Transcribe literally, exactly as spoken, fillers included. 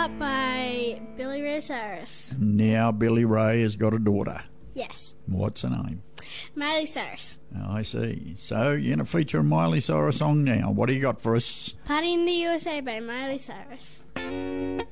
Out by Billy Ray Cyrus. Now Billy Ray has got a daughter. Yes. What's her name? Miley Cyrus. I see. So you're going to feature a Miley Cyrus song now. What do you got for us? Party in the U S A by Miley Cyrus.